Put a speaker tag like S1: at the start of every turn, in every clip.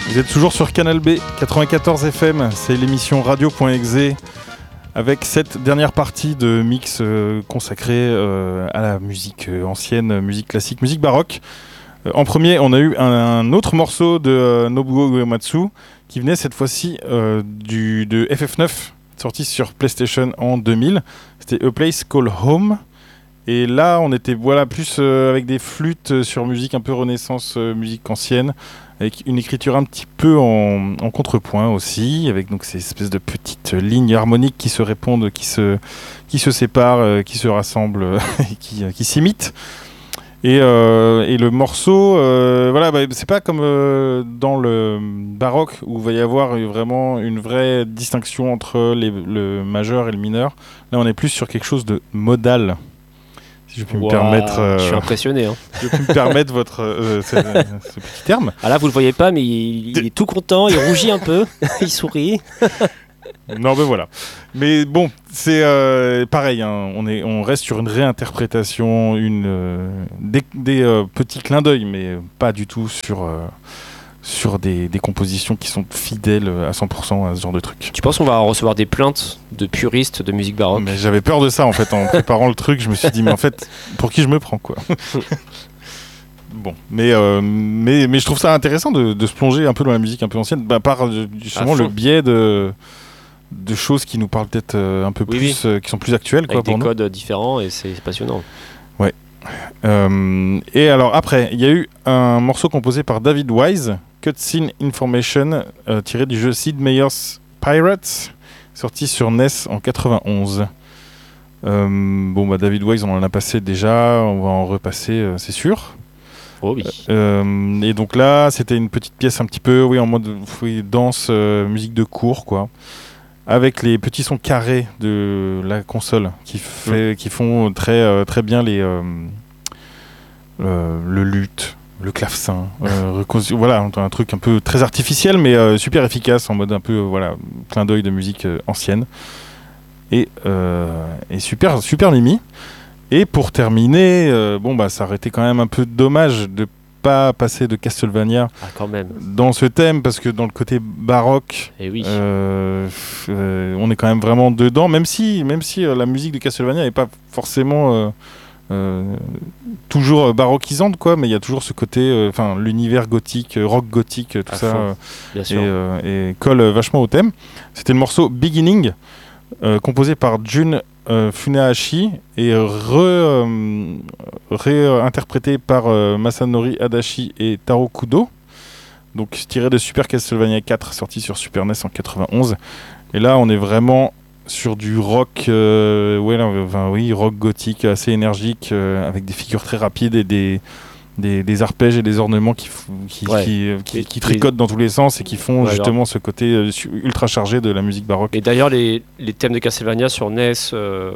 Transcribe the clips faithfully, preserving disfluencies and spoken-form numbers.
S1: Vous êtes toujours sur Canal B, quatre-vingt-quatorze F M, c'est l'émission radio.exe avec cette dernière partie de mix euh, consacrée euh, à la musique euh, ancienne, musique classique, musique baroque. Euh, en premier, on a eu un, un autre morceau de euh, Nobuo Uematsu qui venait cette fois-ci euh, du, de F F neuf, sorti sur PlayStation en deux mille. C'était A Place Called Home. Et là, on était voilà, plus euh, avec des flûtes sur musique un peu renaissance, euh, musique ancienne, avec une écriture un petit peu en, en contrepoint aussi, avec donc ces espèces de petites lignes harmoniques qui se répondent, qui se, qui se séparent, euh, qui se rassemblent euh, et qui, euh, qui s'imitent. Et, euh, et le morceau, euh, voilà, bah, c'est pas comme euh, dans le baroque où il va y avoir vraiment une vraie distinction entre les, le majeur et le mineur. Là, on est plus sur quelque chose de modal. Si je puis wow, me permettre. Euh,
S2: je suis impressionné. Hein.
S1: Je peux me permettre votre, euh, ce, ce petit terme.
S2: Ah là, vous le voyez pas, mais il, il est tout content, il rougit un peu, il sourit.
S1: Non, ben voilà. Mais bon, c'est euh, pareil. Hein, on est, on reste sur une réinterprétation, une euh, des, des euh, petits clins d'œil, mais pas du tout sur. Euh, sur des, des compositions qui sont fidèles à cent pour cent à ce genre de truc.
S2: Tu penses qu'on va recevoir des plaintes de puristes de musique baroque ?
S1: Mais j'avais peur de ça en fait, en préparant le truc, je me suis dit mais en fait, pour qui je me prends quoi ? Bon, mais, euh, mais, mais je trouve ça intéressant de, de se plonger un peu dans la musique un peu ancienne, bah, par justement le biais de, de choses qui nous parlent peut-être un peu
S2: oui,
S1: plus,
S2: oui.
S1: Euh, qui sont plus actuelles.
S2: Avec
S1: quoi,
S2: des
S1: pour
S2: codes
S1: nous.
S2: différents et c'est passionnant.
S1: Ouais. Euh, et alors après, il y a eu un morceau composé par David Wise, Cutscene Information, euh, tiré du jeu Sid Meier's Pirates, sorti sur N E S en quatre-vingt-onze. Euh, bon bah David Wise, on en a passé déjà, on va en repasser, euh, c'est sûr.
S2: Oh oui.
S1: Euh, et donc là, c'était une petite pièce un petit peu, oui, en mode oui, danse, euh, musique de cours, quoi. Avec les petits sons carrés de la console qui, fait, mmh. qui font très, euh, très bien les, euh, euh, le luth, le clavecin. Euh, recon- voilà, un truc un peu très artificiel, mais euh, super efficace, en mode un peu euh, voilà, clin d'œil de musique euh, ancienne. Et, euh, et super, super mimi. Et pour terminer, euh, bon, bah, ça aurait été quand même un peu dommage de pas passer de Castlevania
S2: ah, quand même.
S1: dans ce thème, parce que dans le côté baroque,
S2: eh oui.
S1: euh, euh, on est quand même vraiment dedans, même si, même si euh, la musique de Castlevania n'est pas forcément euh, euh, toujours baroquisante, quoi, mais il y a toujours ce côté, enfin euh, l'univers gothique, rock gothique, tout
S2: à
S1: ça,
S2: fond, bien
S1: et,
S2: sûr.
S1: euh, et colle vachement au thème. C'était le morceau Beginning, euh, composé par Jun Euh, Funahashi et réinterprété re, euh, par euh, Masanori Adachi et Taro Kudo, donc tiré de Super Castlevania quatre, sorti sur Super N E S en quatre-vingt-onze. Et là on est vraiment sur du rock, euh, ouais, là, enfin, oui, rock gothique assez énergique, euh, avec des figures très rapides et des Des, des arpèges et des ornements qui, qui,
S2: ouais.
S1: qui, qui, qui tricotent dans tous les sens et qui font ouais, justement alors. ce côté euh, ultra chargé de la musique baroque.
S2: Et d'ailleurs, les, les thèmes de Castlevania sur N E S euh,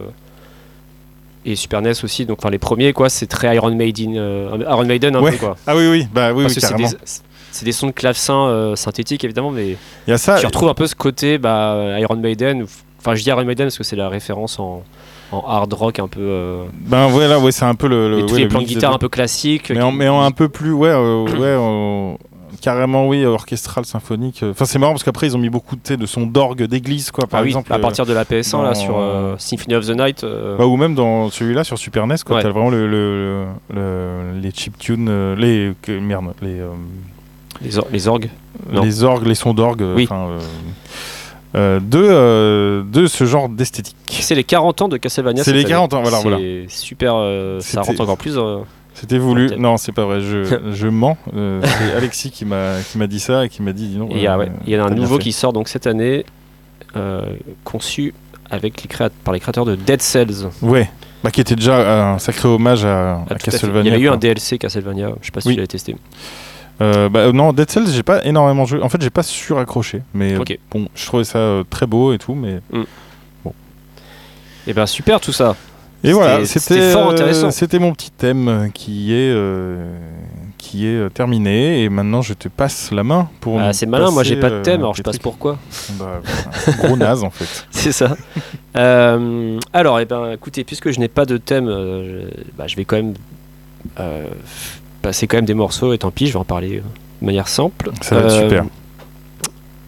S2: et Super N E S aussi, donc enfin les premiers, quoi, c'est très Iron Maiden, euh, Iron Maiden un
S1: ouais.
S2: peu, quoi.
S1: Ah oui, oui, bah oui,
S2: Parce
S1: oui
S2: que
S1: carrément.
S2: C'est des, c'est des sons de clavecin euh, synthétiques évidemment, mais
S1: il y a ça.
S2: Tu retrouves un peu ce côté bah, Iron Maiden. Enfin, je dis Iron Maiden parce que c'est la référence en. en hard rock un peu euh...
S1: ben voilà ouais, ouais c'est un peu le, le
S2: et tous
S1: ouais,
S2: les
S1: le
S2: plans de guitare de... un peu classiques
S1: mais,
S2: qui...
S1: en, mais en un peu plus ouais euh, ouais euh, carrément oui orchestral symphonique enfin c'est marrant parce qu'après ils ont mis beaucoup de sons d'orgue d'église quoi par
S2: ah
S1: exemple
S2: oui, à partir de la P S un
S1: dans...
S2: là sur euh, Symphony of the Night euh...
S1: bah, ou même dans celui-là sur Super N E S quoi,
S2: ouais.
S1: t'as vraiment le, le, le, les chiptunes euh, les merde les euh...
S2: les, or- les orgues non.
S1: les orgues les sons d'orgue
S2: oui.
S1: euh, Euh, de, euh, de ce genre d'esthétique.
S2: C'est les quarante ans de Castlevania.
S1: C'est les quarante ans, voilà.
S2: C'est
S1: voilà.
S2: super, euh, ça rentre encore plus. Euh,
S1: C'était voulu. Non, c'est pas vrai, je, je mens. Euh, c'est Alexis qui m'a, qui m'a dit ça et qui m'a dit, dis non.
S2: Il y a, euh, ouais, y a un nouveau qui sort donc cette année, euh, conçu avec les créat- par les créateurs de Dead Cells.
S1: Ouais, bah, qui était déjà un sacré hommage à,
S2: ah,
S1: à Castlevania.
S2: Il y a eu
S1: quoi.
S2: un D L C Castlevania, je sais pas si oui. tu l'avais testé.
S1: Euh, bah, non, Dead Cells, j'ai pas énormément joué. En fait, j'ai pas suraccroché. Mais
S2: okay.
S1: bon, je trouvais ça euh, très beau et tout. Mais mm. bon.
S2: Et ben super tout ça.
S1: Et c'était, voilà, c'était,
S2: c'était fort intéressant.
S1: Euh, c'était mon petit thème qui est euh, qui est euh, terminé. Et maintenant, je te passe la main pour.
S2: Ah, c'est malin.
S1: Passer,
S2: moi, j'ai pas de thème.
S1: euh,
S2: alors, je passe pourquoi.
S1: Bah, voilà, gros naze en fait.
S2: C'est ça. euh, alors, et ben, écoutez, puisque je n'ai pas de thème, euh, je, bah, je vais quand même. Euh, Bah, c'est quand même des morceaux et tant pis, je vais en parler de manière simple.
S1: Ça va être euh, super.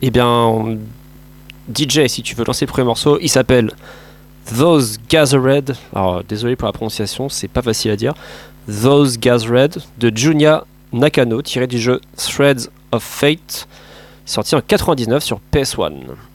S2: Eh bien, D J, si tu veux lancer le premier morceau, il s'appelle Those Gathered. Alors, désolé pour la prononciation, c'est pas facile à dire. Those Gathered de Junya Nakano, tiré du jeu Threads of Fate, sorti en quatre-vingt-dix-neuf sur P S un.